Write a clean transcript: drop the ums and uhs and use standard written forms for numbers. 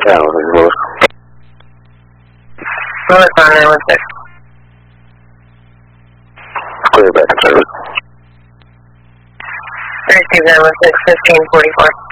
Tower, this is Lewis. Lewis on 916. Clear back in service. Receive 916, 1544.